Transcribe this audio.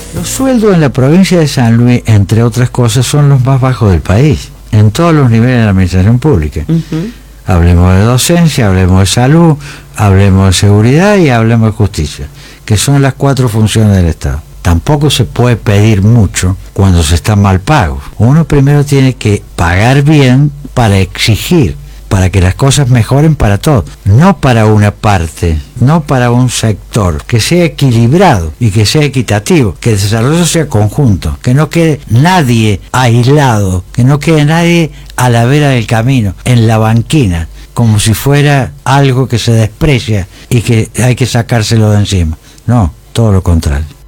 Los sueldos en la provincia de San Luis, entre otras cosas, son los más bajos del país, en todos los niveles de la administración pública. Hablemos de docencia, hablemos de salud, hablemos de seguridad y hablemos de justicia, que son las 4 funciones del Estado. Tampoco se puede pedir mucho cuando se está mal pago. Uno primero tiene que pagar bien para exigir, para que las cosas mejoren para todos, no para una parte, no para un sector, que sea equilibrado y que sea equitativo, que el desarrollo sea conjunto, que no quede nadie aislado, que no quede nadie a la vera del camino, en la banquina, como si fuera algo que se desprecia y que hay que sacárselo de encima. No, todo lo contrario.